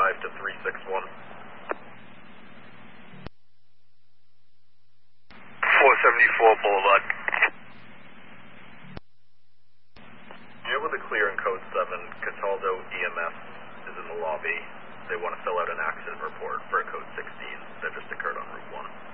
to 361. 474 Boulevard. You're with a clear in code 7. Cataldo EMS is in the lobby. They want to fill out an accident report for a code 16 that just occurred on Route 1.